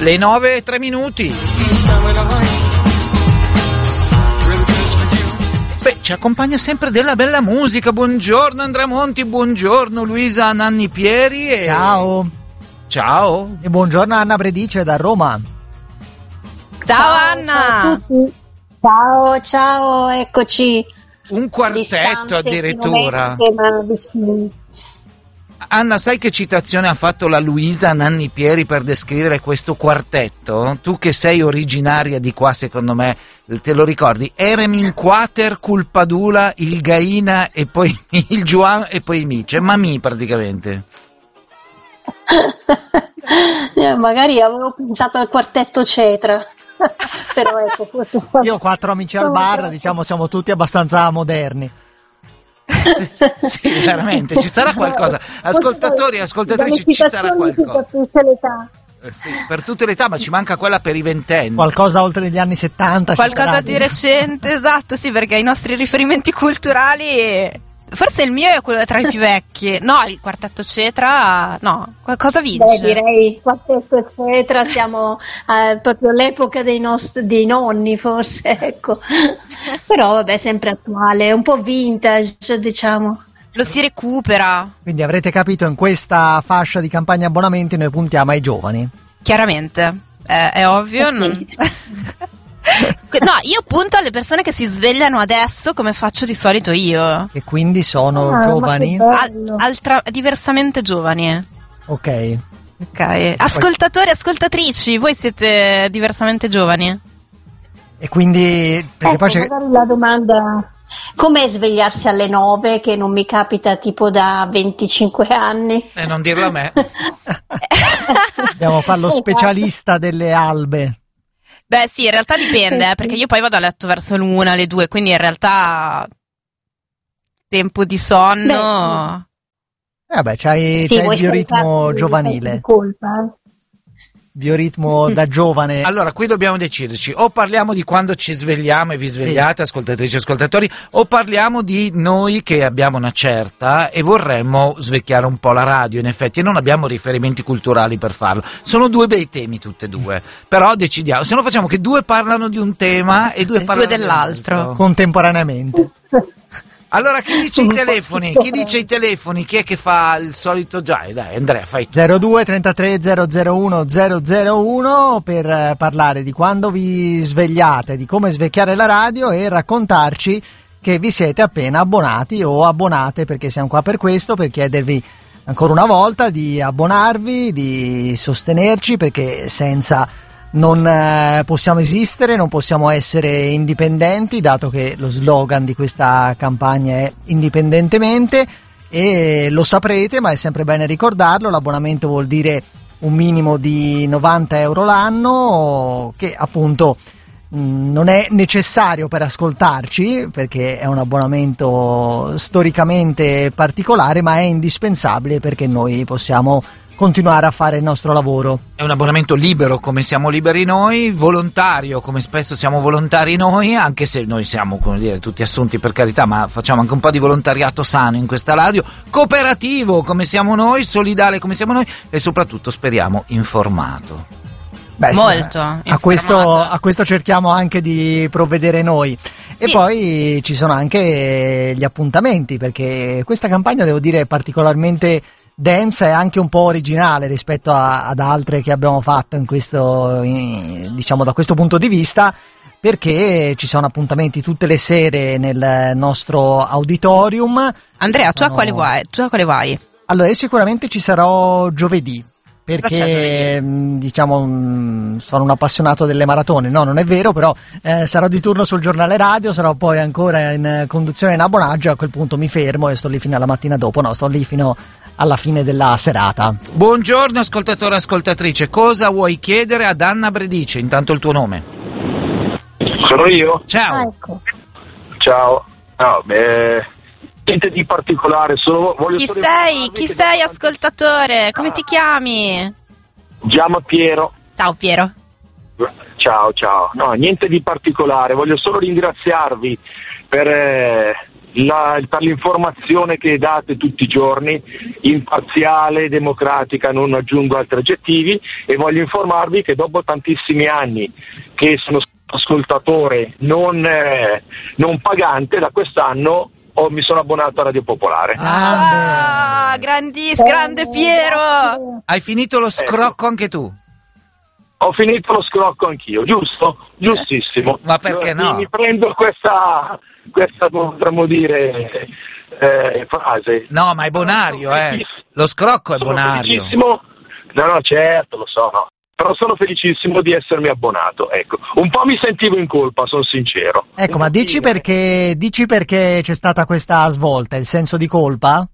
Le 9:03. Beh, ci accompagna sempre della bella musica. Buongiorno Andrea Monti, buongiorno Luisa Nanni Pieri e... Ciao. E buongiorno Anna Bredice da Roma. Ciao Anna. Ciao a tutti. Ciao, eccoci. Un quartetto addirittura. Anna, sai che citazione ha fatto la Luisa Nanni Pieri per descrivere questo quartetto? Tu che sei originaria di qua, secondo me, te lo ricordi? Eremin Quater, Culpadula, il Gaina e poi il Juan e poi Mice, Mamì praticamente. Magari avevo pensato al quartetto Cetra. Però ecco, forse... Io ho 4 amici al bar, diciamo siamo tutti abbastanza moderni. Sì, veramente, ci sarà qualcosa. Ascoltatori e ascoltatrici, ci sarà qualcosa. Per tutte le età. Sì, per tutte le età, ma ci manca quella per i ventenni. Qualcosa oltre gli anni 70. Qualcosa di recente, esatto, sì, perché i nostri riferimenti culturali... Forse il mio è quello tra i più vecchi. No, il quartetto Cetra, no, qualcosa vince. Beh, direi quartetto Cetra, siamo proprio all'epoca dei nonni, forse, ecco. Però vabbè, sempre attuale, un po' vintage, diciamo. Lo si recupera. Quindi avrete capito, in questa fascia di campagna abbonamenti noi puntiamo ai giovani. Chiaramente, è ovvio. Okay. No, io punto alle persone che si svegliano adesso come faccio di solito io. E quindi sono giovani? Diversamente giovani. Ok. Ascoltatori, ascoltatrici, voi siete diversamente giovani? E quindi... Perché poi c'è... magari la domanda... Com'è svegliarsi alle 9, che non mi capita tipo da 25 anni? Non dirlo a me. Dobbiamo fare lo specialista delle albe. Beh sì, in realtà dipende, perché io poi vado a letto verso l'1, le 2, quindi in realtà tempo di sonno... Vabbè, c'hai il bioritmo giovanile. Bioritmo da giovane. Allora, qui dobbiamo deciderci: o parliamo di quando ci svegliamo e vi svegliate, ascoltatrici e ascoltatori, o parliamo di noi che abbiamo una certa e vorremmo svecchiare un po' la radio, in effetti, e non abbiamo riferimenti culturali per farlo. Sono due bei temi tutte e due, però decidiamo, se no facciamo che due parlano di un tema e due parlano dell'altro contemporaneamente. Allora, chi dice i telefoni? Chi dice i telefoni? Chi è che fa il solito dai, Andrea, fai tu. 02 33 001 001 per parlare di quando vi svegliate, di come svecchiare la radio e raccontarci che vi siete appena abbonati o abbonate, perché siamo qua per questo, per chiedervi ancora una volta di abbonarvi, di sostenerci, perché senza non possiamo esistere, non possiamo essere indipendenti, dato che lo slogan di questa campagna è indipendentemente, e lo saprete, ma è sempre bene ricordarlo. L'abbonamento vuol dire un minimo di 90 euro l'anno, che appunto non è necessario per ascoltarci, perché è un abbonamento storicamente particolare, ma è indispensabile perché noi possiamo continuare a fare il nostro lavoro. È un abbonamento libero, come siamo liberi noi, volontario, come spesso siamo volontari noi, anche se noi siamo, come dire, tutti assunti, per carità, ma facciamo anche un po' di volontariato sano in questa radio, cooperativo come siamo noi, solidale come siamo noi e soprattutto, speriamo, informato. Beh, molto. Sì, a questo cerchiamo anche di provvedere noi. Sì. E poi ci sono anche gli appuntamenti, perché questa campagna, devo dire, è particolarmente densa e anche un po' originale rispetto ad altre che abbiamo fatto in questo, diciamo, da questo punto di vista, perché ci sono appuntamenti tutte le sere nel nostro auditorium. Andrea, tu a quale vai? Allora, io sicuramente ci sarò giovedì, perché diciamo sono un appassionato delle maratone. No, non è vero, però sarò di turno sul giornale radio, sarò poi ancora in conduzione in abbonaggio, a quel punto mi fermo e sto lì fino alla mattina dopo. No, sto lì fino alla fine della serata. Buongiorno ascoltatore e ascoltatrice, cosa vuoi chiedere ad Anna Bredice? Intanto il tuo nome. Sono io? Ciao. Ecco. Ciao. No, niente di particolare, voglio Chi sei ascoltatore? Come ti chiami? Chiamo Piero. Ciao Piero. Ciao. No, niente di particolare, voglio solo ringraziarvi per per l'informazione che date tutti i giorni, imparziale, democratica, non aggiungo altri aggettivi, e voglio informarvi che dopo tantissimi anni che sono ascoltatore non pagante, da quest'anno mi sono abbonato a Radio Popolare. Grande Piero! Hai finito lo scrocco anche tu? Ho finito lo scrocco anch'io, giusto? Giustissimo. Ma perché no? Mi prendo questa potremmo dire frase. No, ma è bonario, Lo scrocco è bonario. Felicissimo. No, certo, lo so, no. Però sono felicissimo di essermi abbonato, ecco. Un po' mi sentivo in colpa, sono sincero. Ecco, ma dici perché c'è stata questa svolta, il senso di colpa?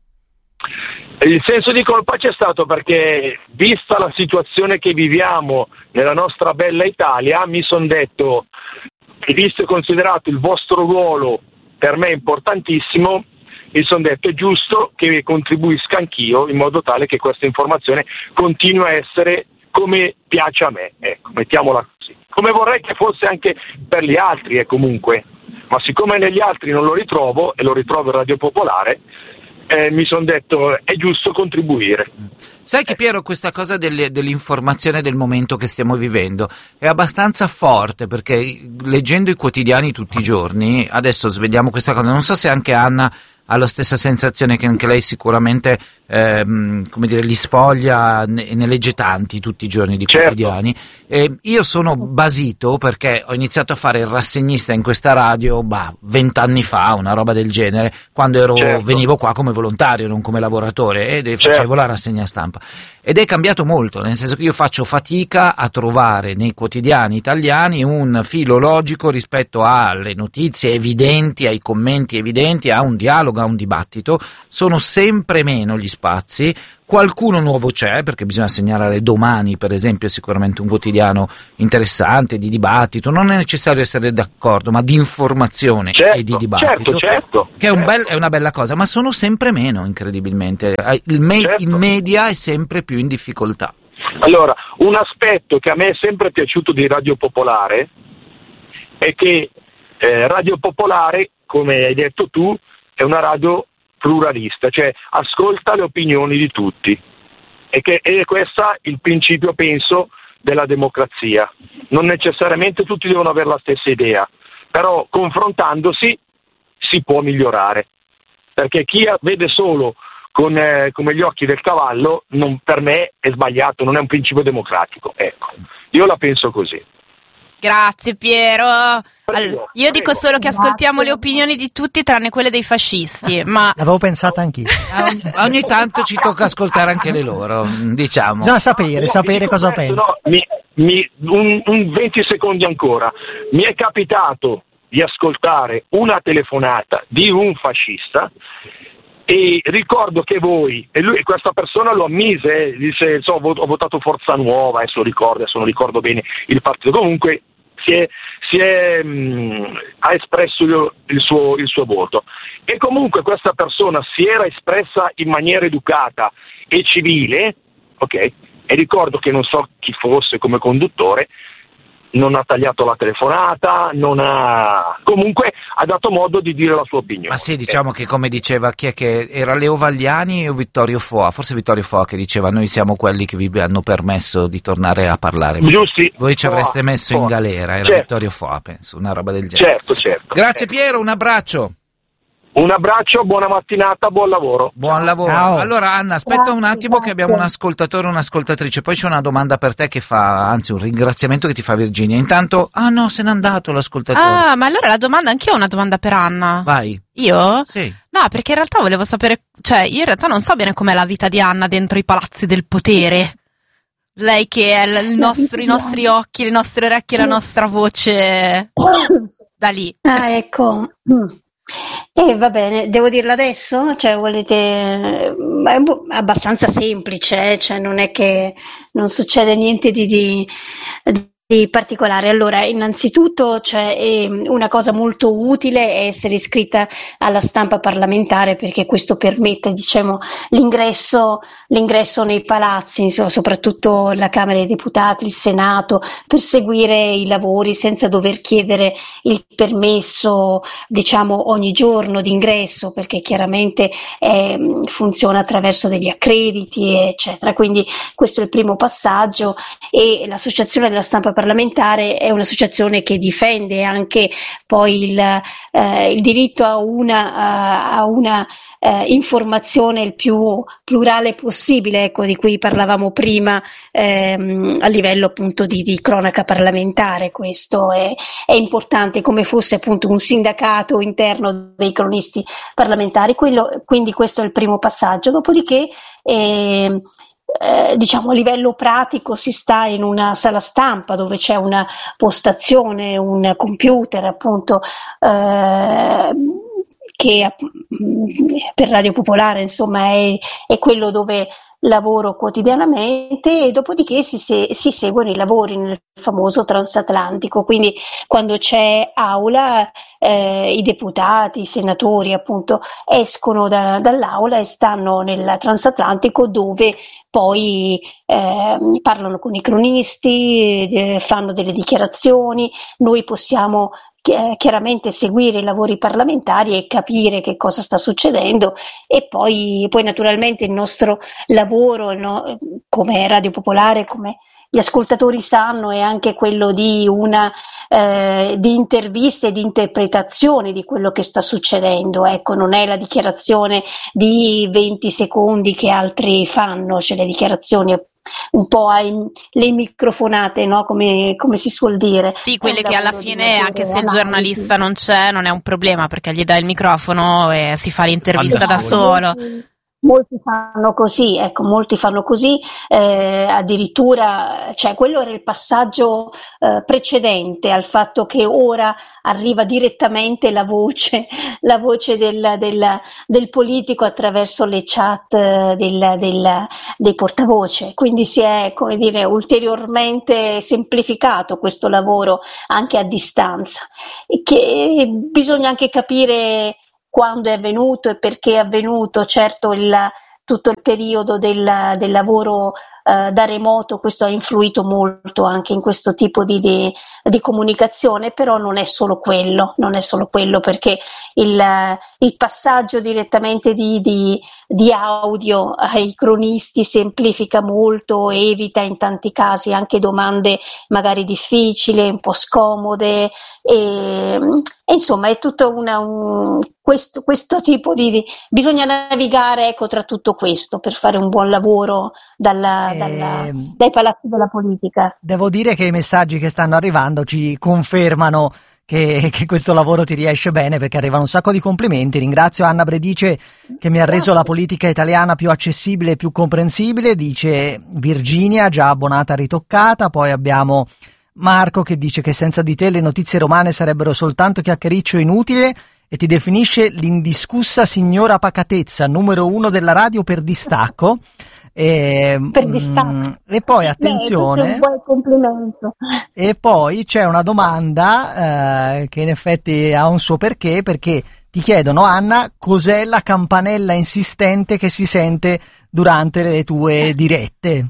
Il senso di colpa c'è stato perché, vista la situazione che viviamo nella nostra bella Italia, mi sono detto, e visto e considerato il vostro ruolo per me importantissimo, mi sono detto è giusto che contribuisca anch'io in modo tale che questa informazione continui a essere come piace a me, ecco, mettiamola così. Come vorrei che fosse anche per gli altri, comunque, ma siccome negli altri non lo ritrovo e lo ritrovo in Radio Popolare, mi sono detto è giusto contribuire. Sai che Piero, questa cosa dell'informazione del momento che stiamo vivendo è abbastanza forte, perché leggendo i quotidiani tutti i giorni, adesso svediamo questa cosa, non so se anche Anna ha la stessa sensazione, che anche lei sicuramente come dire, li sfoglia e ne legge tanti tutti i giorni di quotidiani. Io sono basito perché ho iniziato a fare il rassegnista in questa radio 20 anni fa, una roba del genere, quando venivo qua come volontario, non come lavoratore, e facevo la rassegna stampa. Ed è cambiato molto, nel senso che io faccio fatica a trovare nei quotidiani italiani un filo logico rispetto alle notizie evidenti, ai commenti evidenti, a un dialogo, a un dibattito. Sono sempre meno gli spazi. Qualcuno nuovo c'è, perché bisogna segnalare Domani, per esempio, è sicuramente un quotidiano interessante, di dibattito, non è necessario essere d'accordo, ma di informazione e di dibattito, che è una bella cosa, ma sono sempre meno, incredibilmente. Il media è sempre più in difficoltà. Allora, un aspetto che a me è sempre piaciuto di Radio Popolare è che Radio Popolare, come hai detto tu, è una radio pluralista, cioè ascolta le opinioni di tutti, e questo è il principio, penso, della democrazia. Non necessariamente tutti devono avere la stessa idea, però confrontandosi si può migliorare, perché chi vede solo come gli occhi del cavallo, per me è sbagliato, non è un principio democratico, ecco, io la penso così. Grazie Piero. Io dico solo che ascoltiamo le opinioni di tutti tranne quelle dei fascisti, ma l'avevo pensata anch'io. Ogni tanto ci tocca ascoltare anche le loro, diciamo. Bisogna sapere cosa pensano. Un 20 secondi ancora. Mi è capitato di ascoltare una telefonata di un fascista e ricordo che questa persona lo ammise, disse ho votato Forza Nuova, adesso non ricordo bene il partito, comunque ha espresso il suo voto, e comunque questa persona si era espressa in maniera educata e civile, ok? E ricordo che non so chi fosse come conduttore, non ha tagliato la telefonata, comunque ha dato modo di dire la sua opinione. Ma sì, diciamo che, come diceva, chi è che era, Leo Vagliani o Vittorio Foa? Forse Vittorio Foa, che diceva noi siamo quelli che vi hanno permesso di tornare a parlare. Giusti. Voi ci avreste messo in galera, era Vittorio Foa, penso, una roba del genere. Certo. Grazie Piero, un abbraccio. Un abbraccio, buona mattinata, buon lavoro. Buon lavoro. Ciao. Allora Anna, aspetta un attimo che abbiamo un ascoltatore e un'ascoltatrice, poi c'è una domanda per te un ringraziamento che ti fa Virginia. Intanto, no, se n'è andato l'ascoltatore. Ma allora la domanda, anch'io ho una domanda per Anna. Vai. Io? Sì. No, perché in realtà volevo sapere, cioè io in realtà non so bene com'è la vita di Anna dentro i palazzi del potere. Lei che è i nostri occhi, le nostre orecchie, la nostra voce da lì. Ecco. Va bene, devo dirlo adesso? Cioè, volete? È abbastanza semplice, cioè non è che non succede niente di particolare. Allora, innanzitutto c'è una cosa molto utile è essere iscritta alla stampa parlamentare, perché questo permette, diciamo, l'ingresso nei palazzi, insomma, soprattutto la Camera dei Deputati, il Senato, per seguire i lavori senza dover chiedere il permesso, diciamo, ogni giorno d'ingresso, perché chiaramente funziona attraverso degli accrediti, eccetera. Quindi questo è il primo passaggio, e l'Associazione della Stampa Parlamentare è un'associazione che difende anche poi il diritto a una informazione il più plurale possibile, ecco, di cui parlavamo prima, a livello appunto di cronaca parlamentare. Questo è importante, come fosse appunto un sindacato interno dei cronisti parlamentari. Quindi questo è il primo passaggio. Dopodiché diciamo, a livello pratico si sta in una sala stampa dove c'è una postazione, un computer appunto, che per Radio Popolare insomma è quello dove lavoro quotidianamente, e dopodiché si seguono i lavori nel famoso transatlantico. Quindi quando c'è aula, i deputati, i senatori appunto escono dall'aula e stanno nel transatlantico, dove poi parlano con i cronisti, fanno delle dichiarazioni. Noi possiamo chiaramente seguire i lavori parlamentari e capire che cosa sta succedendo, e poi naturalmente il nostro lavoro, no, come Radio Popolare, come gli ascoltatori sanno, è anche quello di di interviste e di interpretazione di quello che sta succedendo. Ecco, non è la dichiarazione di 20 secondi che altri fanno, cioè le dichiarazioni un po' le microfonate, no? Come si suol dire. Sì, quelle che alla fine, anche se il giornalista non c'è, non è un problema, perché gli dà il microfono e si fa l'intervista da solo. Molti fanno così, ecco, addirittura, cioè quello era il passaggio precedente al fatto che ora arriva direttamente la voce del politico attraverso le chat dei portavoce. Quindi si è, come dire, ulteriormente semplificato questo lavoro anche a distanza, e che bisogna anche capire quando è avvenuto e perché è avvenuto. Certo, tutto il periodo del lavoro da remoto, questo ha influito molto anche in questo tipo di comunicazione, però non è solo quello, perché il passaggio direttamente di audio ai cronisti semplifica molto, evita in tanti casi anche domande magari difficili, un po' scomode, e insomma è tutto questo tipo bisogna navigare, ecco, tra tutto questo per fare un buon lavoro dai palazzi della politica. Devo dire che i messaggi che stanno arrivando ci confermano che questo lavoro ti riesce bene, perché arrivano un sacco di complimenti. Ringrazio Anna Bredice che mi ha reso la politica italiana più accessibile e più comprensibile, dice Virginia, già abbonata ritoccata. Poi abbiamo Marco che dice che senza di te le notizie romane sarebbero soltanto chiacchiericcio inutile, e ti definisce l'indiscussa signora pacatezza, numero 1 della radio per distacco. E poi attenzione, un buon complimento. E poi c'è una domanda che in effetti ha un suo perché ti chiedono: Anna, cos'è la campanella insistente che si sente durante le tue dirette?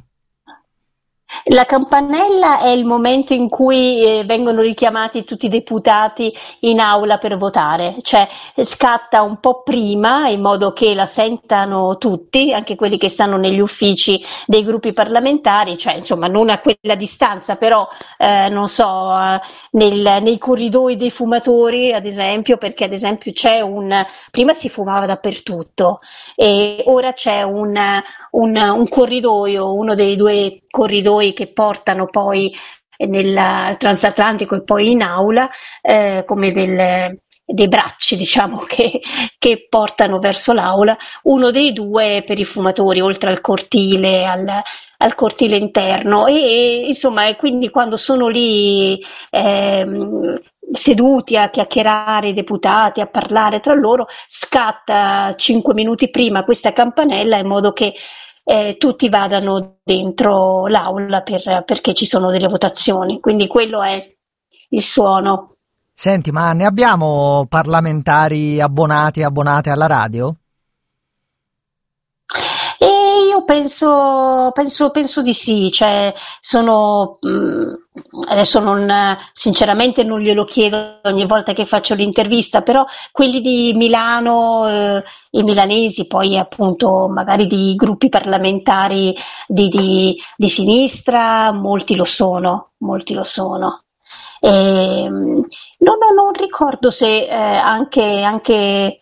La campanella è il momento in cui vengono richiamati tutti i deputati in aula per votare, cioè scatta un po' prima in modo che la sentano tutti, anche quelli che stanno negli uffici dei gruppi parlamentari, cioè insomma non a quella distanza, però non so, nei corridoi dei fumatori ad esempio, perché ad esempio prima si fumava dappertutto e ora c'è un corridoio, uno dei due corridoi che portano poi nel transatlantico e poi in aula, come dei bracci, diciamo, che portano verso l'aula. Uno dei due per i fumatori, oltre al cortile, al cortile interno, e insomma, quindi quando sono lì seduti a chiacchierare i deputati, a parlare tra loro, scatta 5 minuti prima questa campanella, in modo che tutti vadano dentro l'aula perché ci sono delle votazioni, quindi quello è il suono. Senti, ma ne abbiamo parlamentari abbonati e abbonate alla radio? E io penso di sì, cioè sono adesso sinceramente non glielo chiedo ogni volta che faccio l'intervista, però quelli di Milano, i milanesi, poi appunto magari di gruppi parlamentari di sinistra, molti lo sono. Non ricordo se anche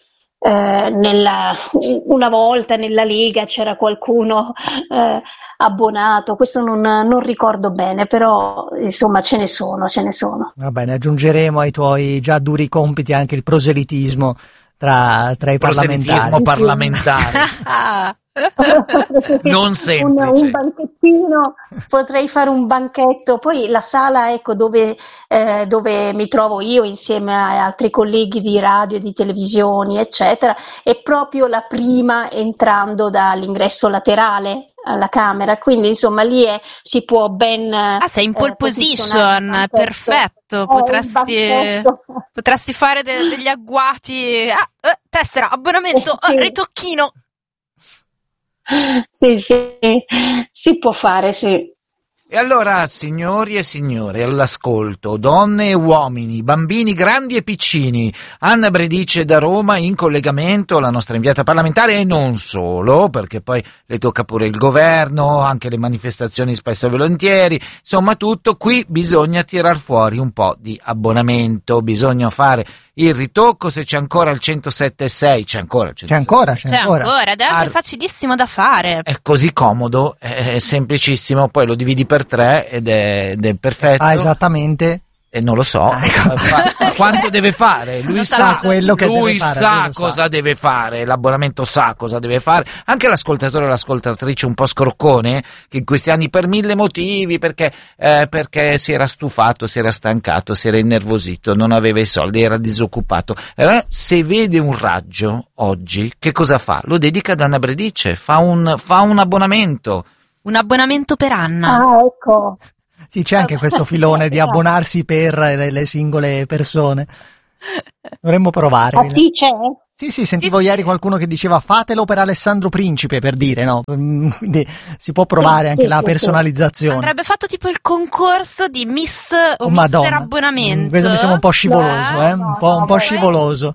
una volta nella Lega c'era qualcuno abbonato, questo non ricordo bene, però insomma ce ne sono. Va bene, aggiungeremo ai tuoi già duri compiti anche il proselitismo tra i proselitismo parlamentare. Non semplice. Un banchettino, potrei fare un banchetto, poi la sala, ecco, dove mi trovo io insieme a altri colleghi di radio e di televisioni eccetera, è proprio la prima entrando dall'ingresso laterale alla camera, quindi insomma lì si può ben sei in pole position, perfetto, potresti fare degli agguati, tessera, abbonamento, sì. Ritocchino. Sì, si può fare, sì. E allora, signori e signore, all'ascolto, donne e uomini, bambini grandi e piccini, Anna Bredice da Roma in collegamento, la nostra inviata parlamentare, e non solo, perché poi le tocca pure il governo, anche le manifestazioni spesso e volentieri, insomma tutto, qui bisogna tirar fuori un po' di abbonamento, bisogna fare il ritocco, se c'è ancora il 107.6, c'è ancora, ed è anche facilissimo da fare. È così comodo, è semplicissimo, poi lo dividi per 3 ed è perfetto. Esattamente. E non lo so, quanto deve fare? Lui sa quello che lui deve fare, sa cosa deve fare, l'abbonamento sa cosa deve fare. Anche l'ascoltatore o l'ascoltatrice un po' scroccone, che in questi anni per mille motivi, perché si era stufato, si era stancato, si era innervosito, non aveva i soldi, era disoccupato. Allora, se vede un raggio oggi, che cosa fa? Lo dedica ad Anna Bredice, fa un abbonamento. Un abbonamento per Anna. Ah, ecco. Sì, c'è anche questo filone di abbonarsi per le singole persone. Dovremmo provare. Ah sì, c'è? Sì, sentivo ieri qualcuno che diceva fatelo per Alessandro Principe, per dire, no? Quindi si può provare anche la personalizzazione. Andrebbe fatto tipo il concorso di Miss o Madonna. Mister Abbonamento. Questo mi sembra un po' scivoloso, un po' scivoloso.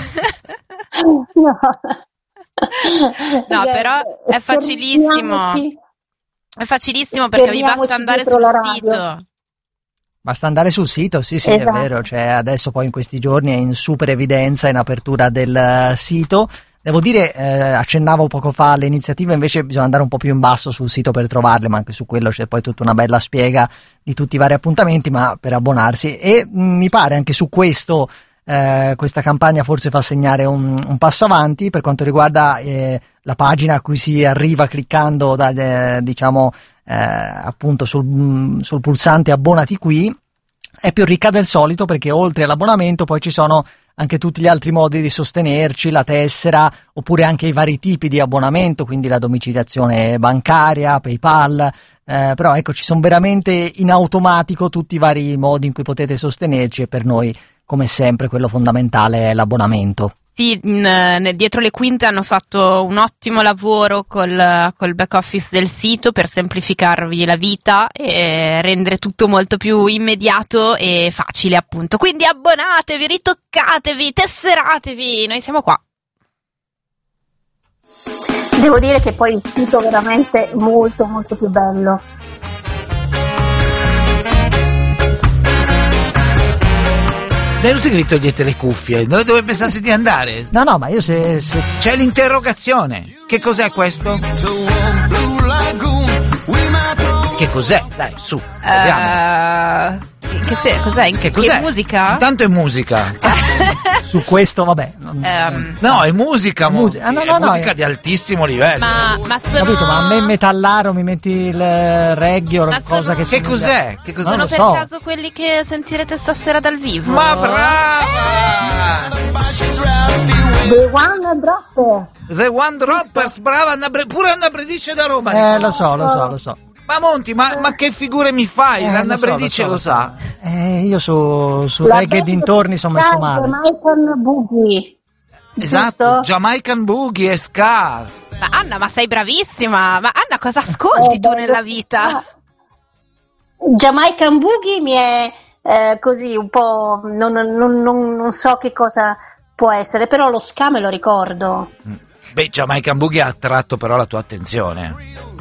No, però è facilissimo. È facilissimo perché vi basta andare sul sito. Basta andare sul sito, sì, esatto. È vero, cioè adesso poi in questi giorni è in super evidenza in apertura del sito. Devo dire, accennavo poco fa alle iniziative, invece bisogna andare un po' più in basso sul sito per trovarle, ma anche su quello c'è poi tutta una bella spiega di tutti i vari appuntamenti, ma per abbonarsi. E mi pare anche su questo questa campagna forse fa segnare un passo avanti per quanto riguarda la pagina a cui si arriva cliccando appunto sul pulsante abbonati qui. È più ricca del solito perché oltre all'abbonamento poi ci sono anche tutti gli altri modi di sostenerci, la tessera oppure anche i vari tipi di abbonamento, quindi la domiciliazione bancaria, PayPal, però ecco, ci sono veramente in automatico tutti i vari modi in cui potete sostenerci, e per noi come sempre quello fondamentale è l'abbonamento. Sì, dietro le quinte hanno fatto un ottimo lavoro col back office del sito per semplificarvi la vita e rendere tutto molto più immediato e facile, appunto. Quindi abbonatevi, ritoccatevi, tesseratevi, noi siamo qua. Devo dire che poi il sito è veramente molto molto più bello. Dai, non ti che togliete le cuffie, dove pensate di andare? No, ma io se... C'è l'interrogazione. Che cos'è questo? Che cos'è? Dai, su, vediamo. Cos'è? Che musica? Intanto è musica. Su questo, vabbè. No, è musica. Musica di altissimo livello. Ma sono... Capito, ma a me metallaro mi metti il reggae o cosa che Che cos'è? Che cos'è? Sono per caso quelli che sentirete stasera dal vivo? Ma brava! The One Droppers. The One Droppers, brava pure Anna Bredice da Roma. Lo so. Ma Monti, ma che figure mi fai? Anna Bredice lo sa. Io su reggae dintorni sono messo male. Jamaican Boogie. Esatto, Giusto? Jamaican Boogie e Ska. Ma Anna, ma sei bravissima. Ma Anna, cosa ascolti tu nella vita? Jamaican Boogie mi è così un po', non so che cosa può essere, però lo ska me lo ricordo. Beh, Jamaican Boogie ha attratto però la tua attenzione.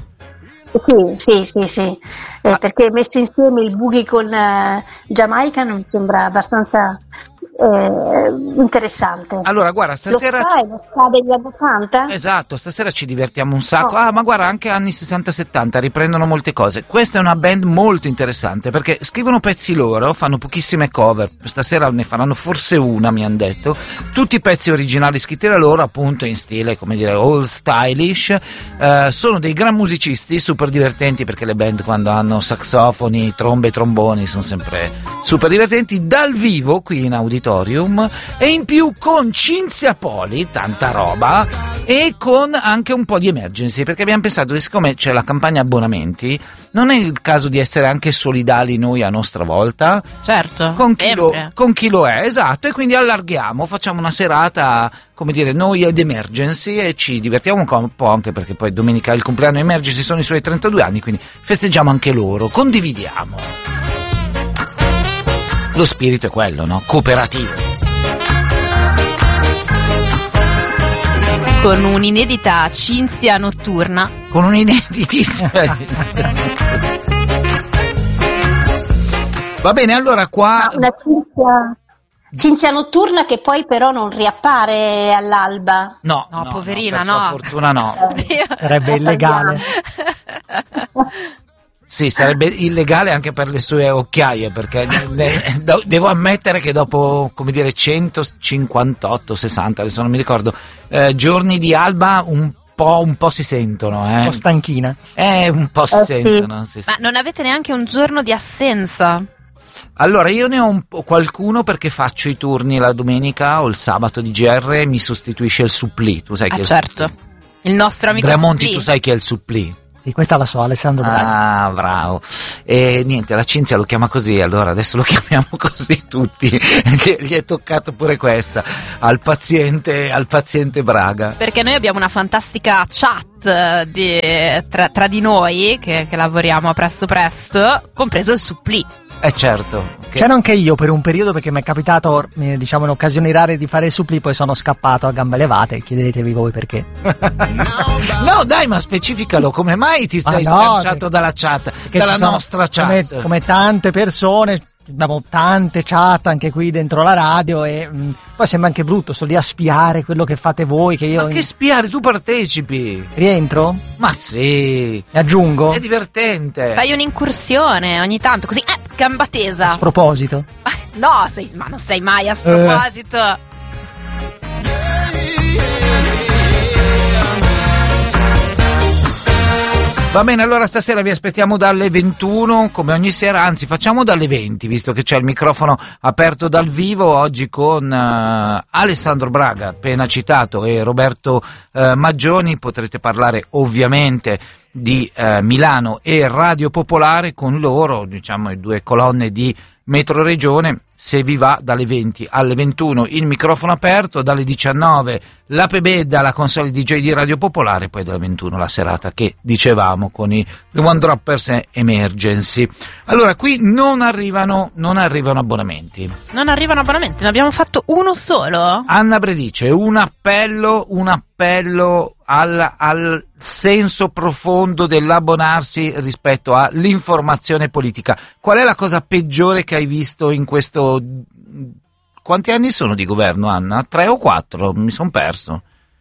Sì. Perché messo insieme il boogie con Jamaican mi sembra abbastanza interessante. Allora, guarda, stasera... Lo ska degli anni 80? Esatto, stasera ci divertiamo un sacco. Ma guarda, anche anni 60-70 riprendono molte cose. Questa è una band molto interessante perché scrivono pezzi loro, fanno pochissime cover. Stasera ne faranno forse una, mi hanno detto. Tutti i pezzi originali scritti da loro, appunto in stile, come dire, old stylish. Sono dei gran musicisti, super divertenti, perché le band quando hanno saxofoni, trombe e tromboni sono sempre super divertenti. Dal vivo, qui in auditorium, e in più con Cinzia Poli, tanta roba, e con anche un po' di Emergency, perché abbiamo pensato che siccome c'è la campagna abbonamenti, non è il caso di essere anche solidali noi a nostra volta? Certo, con chi lo è, esatto, e quindi allarghiamo, facciamo una serata, come dire, noi ed Emergency, e ci divertiamo un po', anche perché poi domenica è il compleanno Emergency, sono i suoi 32 anni, quindi festeggiamo anche loro, condividiamo. Lo spirito è quello, no? Cooperativo. Con un'inedita Cinzia notturna. Con un'ineditissima Va bene, allora qua... Una Cinzia notturna che poi però non riappare all'alba. No, poverina, per sua fortuna no. Sarebbe illegale. Sì, sarebbe illegale anche per le sue occhiaie, perché devo ammettere che dopo, come dire, 158, 60, adesso non mi ricordo, giorni di alba un po' si sentono. Un po' stanchina. Un po' si sentono. Sì. Ma non avete neanche un giorno di assenza? Allora, io ne ho qualcuno perché faccio i turni la domenica o il sabato di GR e mi sostituisce il supplì. Tu sai che certo, il nostro amico Gramonti, supplì. tu sai che è il supplì. Sì, questa la so, Alessandro Braga. Ah, bravo. E niente, la Cinzia lo chiama così, allora adesso lo chiamiamo così tutti, che gli è toccato pure questa, al paziente Braga. Perché noi abbiamo una fantastica chat tra di noi, che lavoriamo presto, compreso il supplì. C'ero Certo. anche io per un periodo, perché mi è capitato, diciamo, in occasioni rare di fare il supplì, poi sono scappato a gambe levate, chiedetevi voi perché. No, dai, ma specificalo, come mai ti sei sganciato dalla chat, dalla nostra chat? Come tante persone, abbiamo tante chat anche qui dentro la radio e poi sembra anche brutto, sto lì a spiare quello che fate voi, che io... Ma che spiare, tu partecipi. Rientro? Ma sì. E aggiungo? È divertente. Fai un'incursione ogni tanto, così, gamba tesa. A sproposito? No, ma non sei mai a sproposito. Va bene, allora stasera vi aspettiamo dalle 21, come ogni sera, anzi facciamo dalle 20, visto che c'è il microfono aperto dal vivo, oggi con Alessandro Braga, appena citato, e Roberto Maggioni. Potrete parlare ovviamente di Milano e Radio Popolare con loro, diciamo, le due colonne di Metro Regione. Se vi va, dalle 20 alle 21 il microfono aperto, dalle 19 la Pebedda, la console DJ di Radio Popolare, poi dalle 21 la serata che dicevamo con i The One Droppers e Emergency. Allora, qui non arrivano abbonamenti. Non arrivano abbonamenti, ne abbiamo fatto uno solo. Anna Bredice, un appello al senso profondo dell'abbonarsi rispetto all'informazione politica. Qual è la cosa peggiore che hai visto in questo... Quanti anni sono di governo, Anna? 3 o 4? Mi sono perso.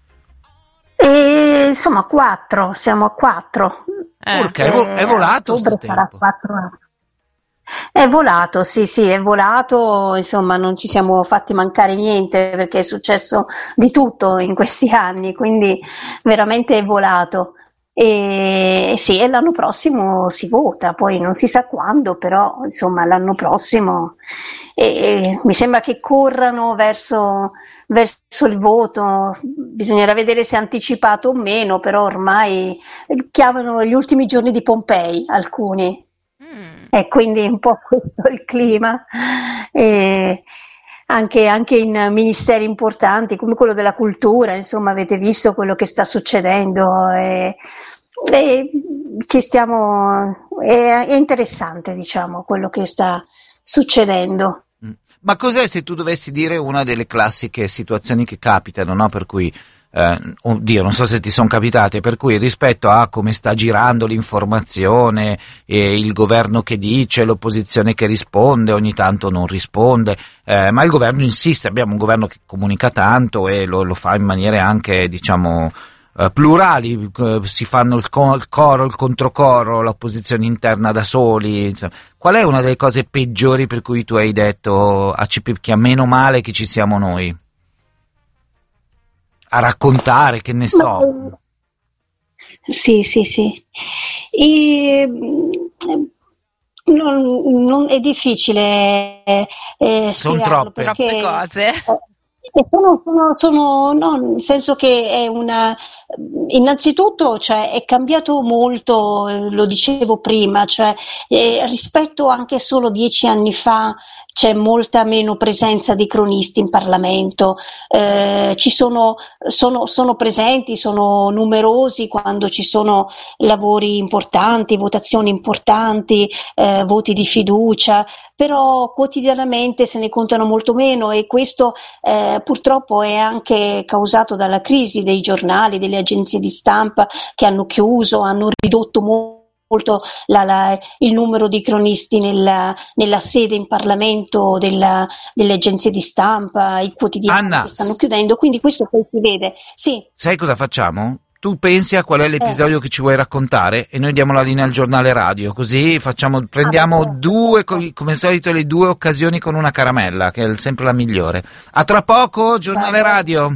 Insomma 4, siamo a 4. È volato sto tempo. 4 anni. È volato, sì, è volato, insomma non ci siamo fatti mancare niente perché è successo di tutto in questi anni, quindi veramente è volato. E sì, e l'anno prossimo si vota, poi non si sa quando, però insomma l'anno prossimo mi sembra che corrano verso il voto. Bisognerà vedere se è anticipato o meno, però ormai chiamano gli ultimi giorni di Pompei alcuni, e quindi un po' questo è il clima. Anche in ministeri importanti come quello della cultura, insomma, avete visto quello che sta succedendo, e ci stiamo, è interessante, diciamo, quello che sta succedendo. Ma cos'è, se tu dovessi dire, una delle classiche situazioni che capitano, no? Per cui oddio, non so se ti sono capitate, per cui rispetto a come sta girando l'informazione, il governo che dice, l'opposizione che risponde, ogni tanto non risponde, ma il governo insiste, abbiamo un governo che comunica tanto e lo fa in maniere anche, diciamo, plurali, si fanno il coro, il controcoro, l'opposizione interna da soli, insomma. Qual è una delle cose peggiori per cui tu hai detto a Cipicchia, meno male che ci siamo noi? A raccontare, che ne so. Sì. Non è difficile sono troppe cose. Sono no, nel senso che è innanzitutto, cioè, è cambiato molto, lo dicevo prima, cioè, rispetto anche solo 10 anni fa c'è molta meno presenza di cronisti in Parlamento, ci sono presenti, sono numerosi quando ci sono lavori importanti, votazioni importanti, voti di fiducia, però quotidianamente se ne contano molto meno, e questo purtroppo è anche causato dalla crisi dei giornali, delle agenzie di stampa che hanno chiuso, hanno ridotto molto il numero di cronisti nella sede in Parlamento delle agenzie di stampa, i quotidiani Anna, che stanno chiudendo, quindi questo poi si vede. Sì. Sai cosa facciamo? Tu pensi a qual è l'episodio che ci vuoi raccontare e noi diamo la linea al giornale radio, così prendiamo due, come al solito, le due occasioni con una caramella, che è sempre la migliore. A tra poco, giornale radio.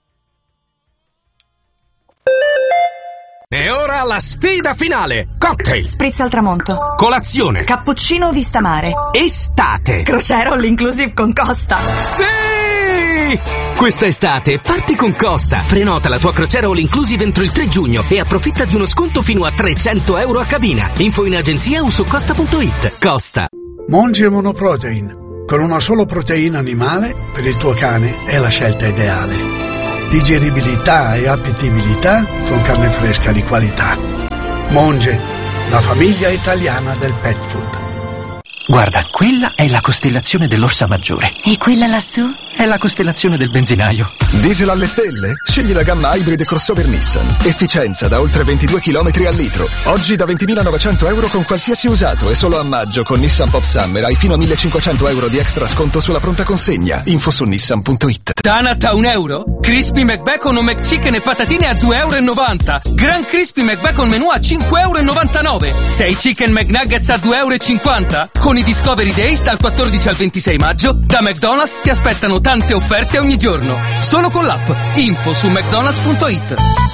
E ora la sfida finale. Cocktail, Spritz al tramonto, colazione, cappuccino vista mare, estate, crociera all inclusive con Costa. Sì! Questa estate parti con Costa. Prenota la tua crociera all inclusive entro il 3 giugno e approfitta di uno sconto fino a €300 a cabina. Info in agenzia o su costa.it. Costa. Monge Monoprotein. Con una solo proteina animale, per il tuo cane è la scelta ideale. Digeribilità e appetibilità con carne fresca di qualità. Monge, la famiglia italiana del pet food. Guarda, quella è la costellazione dell'Orsa Maggiore. E quella lassù? È la costellazione del benzinaio. Diesel alle stelle? Scegli la gamma Hybrid crossover Nissan. Efficienza da oltre 22 km al litro. Oggi da €20.900 con qualsiasi usato, e solo a maggio con Nissan Pop Summer hai fino a €1.500 di extra sconto sulla pronta consegna. Info su nissan.it. Tanat a €1, Crispy McBacon o McChicken e patatine a €2,90. Grand Crispy McBacon menù a €5,99. 6 Chicken McNuggets a €2,50. Con i Discovery Days dal 14 al 26 maggio, da McDonald's ti aspettano tante offerte ogni giorno. Solo con l'app. Info su mcdonalds.it.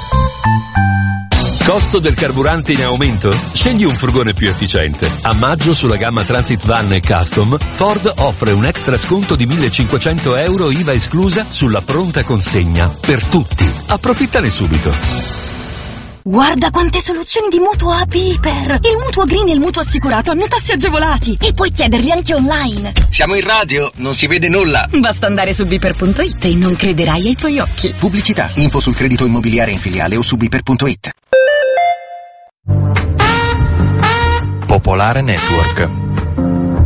Costo del carburante in aumento? Scegli un furgone più efficiente. A maggio sulla gamma Transit Van e Custom, Ford offre un extra sconto di €1.500 IVA esclusa sulla pronta consegna per tutti. Approfittane subito. Guarda quante soluzioni di mutuo AP Iper! Il mutuo green e il mutuo assicurato hanno tassi agevolati e puoi chiederli anche online. Siamo in radio, non si vede nulla. Basta andare su biper.it e non crederai ai tuoi occhi. Pubblicità, info sul credito immobiliare in filiale o su biper.it. Popolare Network.